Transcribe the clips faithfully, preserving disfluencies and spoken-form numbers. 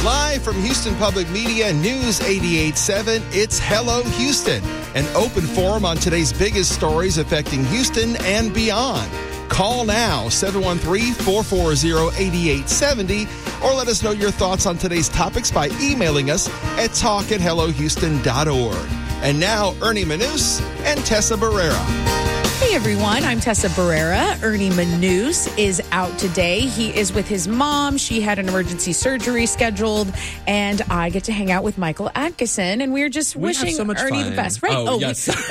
Live from Houston Public Media News eighty-eight point seven, it's Hello Houston, an open forum on today's biggest stories affecting Houston and beyond. Call now, seven one three, four four zero, eight eight seven zero, or let us know your thoughts on today's topics by emailing us at talk at hello houston dot org. And now, Ernie Manous and Tessa Barrera. Hey everyone, I'm Tessa Barrera. Ernie Manous is out today. He is with his mom. She had an emergency surgery scheduled, and I get to hang out with Michael Atkinson, and we're just we wishing so Ernie fun. the best. Right? Oh, oh yes. We,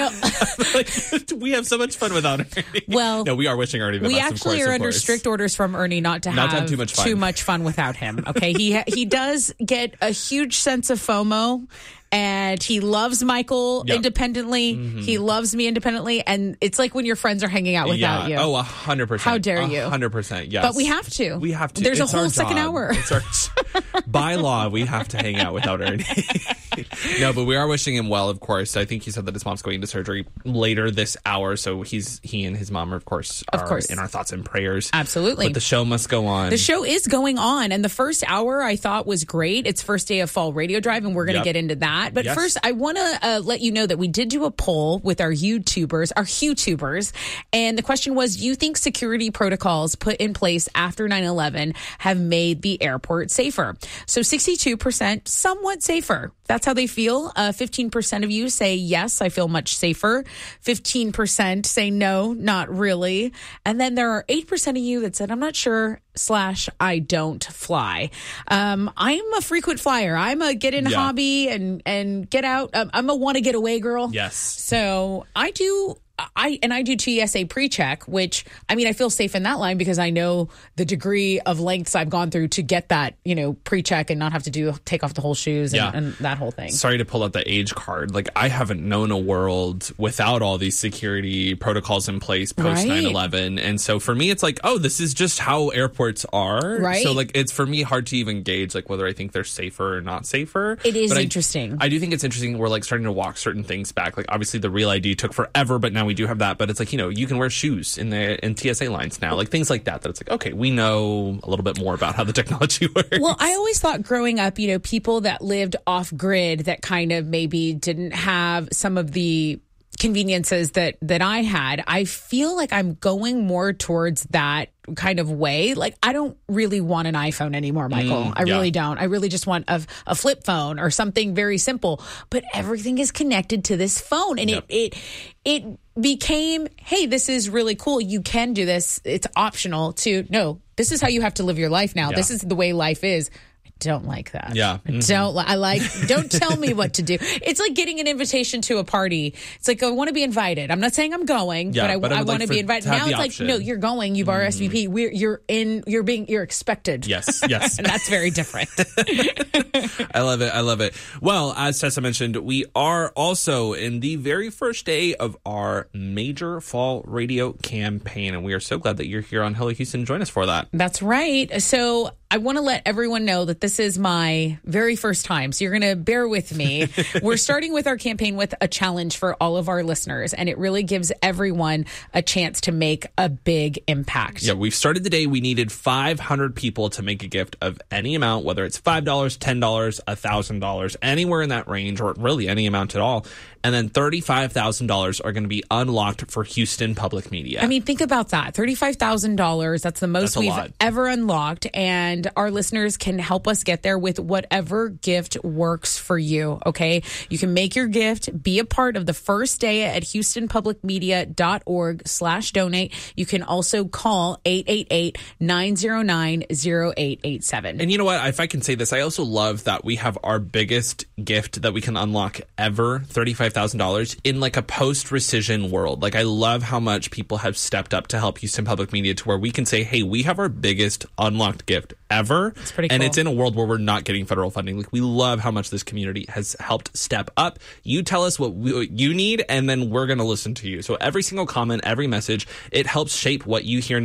oh, no. We have so much fun without Ernie. Well, no, we are wishing Ernie the we best. actually of course, are of under course. strict orders from Ernie not to, not have, to have too much fun. too much fun without him. Okay, he ha- he does get a huge sense of FOMO. And he loves Michael yep. independently. Mm-hmm. He loves me independently. And it's like when your friends are hanging out without yeah. you. Oh, one hundred percent. How dare you? one hundred percent, yes. But we have to. We have to. There's it's a whole our second job. hour. It's our, by law, we have to hang out without Ernie. No, but we are wishing him well, of course. I think he said that his mom's going into surgery later this hour. So he's he and his mom, are, of course, are of course. in our thoughts and prayers. Absolutely. But the show must go on. The show is going on. And the first hour I thought was great. It's first day of Fall Radio Drive, and we're going to yep. get into that. But yes. first, I want to uh, let you know that we did do a poll with our YouTubers, our YouTubers. And the question was, do you think security protocols put in place after nine eleven have made the airport safer? So sixty-two percent somewhat safer. That's how they feel. Uh, fifteen percent of you say, yes, I feel much safer. fifteen percent say, no, not really. And then there are eight percent of you that said, I'm not sure, slash, I don't fly. Um, I'm a frequent flyer. I'm a get in yeah. hobby and, and get out. Um, I'm a want to get away girl. Yes. So I do... I and I do T S A pre-check, which, I mean, I feel safe in that line because I know the degree of lengths I've gone through to get that, you know, pre-check and not have to do take off the whole shoes and, yeah. and that whole thing. Sorry to pull out the age card. Like, I haven't known a world without all these security protocols in place post nine eleven. Right. And so for me, it's like, oh, this is just how airports are. Right. So, like, it's for me hard to even gauge, like, whether I think they're safer or not safer. It is but interesting. I, I do think it's interesting. We're, like, starting to walk certain things back. Like, obviously, the Real I D took forever, but now we do have that. But it's like, you know, you can wear shoes in the in T S A lines now, like things like that, that it's like, okay, we know a little bit more about how the technology works. Well, I always thought growing up, you know, people that lived off grid that kind of maybe didn't have some of the conveniences that that I had, I feel like I'm going more towards that kind of way. Like, I don't really want an iPhone anymore, Michael. Mm, I yeah. really don't. I really just want a, a flip phone or something very simple. But everything is connected to this phone, and yep. it it it became, hey, this is really cool. You can do this. It's optional. To no, this is how you have to live your life now. Yeah. This is the way life is. Don't like that. Yeah. Mm-hmm. Don't li- I like, don't tell me what to do. It's like getting an invitation to a party. It's like, I want to be invited. I'm not saying I'm going, yeah, but I, but I, I want like to be invited. Now it's option. Like, no, you're going. You've R S V P. Mm-hmm. We're, you're in, you're being, you're expected. Yes. Yes. And that's very different. I love it. I love it. Well, as Tessa mentioned, we are also in the very first day of our major fall radio campaign. And we are so glad that you're here on Hello Houston. Join us for that. That's right. So I want to let everyone know that this is my very first time, so you're going to bear with me. We're starting with our campaign with a challenge for all of our listeners, and it really gives everyone a chance to make a big impact. Yeah, we've started the day. We needed five hundred people to make a gift of any amount, whether it's five dollars, ten dollars, one thousand dollars, anywhere in that range, or really any amount at all. And then thirty-five thousand dollars are going to be unlocked for Houston Public Media. I mean, think about that. thirty-five thousand dollars. That's the most That's we've lot. ever unlocked. And our listeners can help us get there with whatever gift works for you, okay? You can make your gift, be a part of the first day at houston public media dot org slash donate. You can also call eight eight eight, nine zero nine, zero eight eight seven. And you know what? If I can say this, I also love that we have our biggest gift that we can unlock ever, thirty-five thousand dollars, in like a post-rescission world. Like, I love how much people have stepped up to help Houston Public Media to where we can say, hey, we have our biggest unlocked gift ever. It's pretty cool. And it's in a world where we're not getting federal funding. Like, we love how much this community has helped step up. You tell us what, we, what you need, and then we're going to listen to you. So every single comment, every message, it helps shape what you hear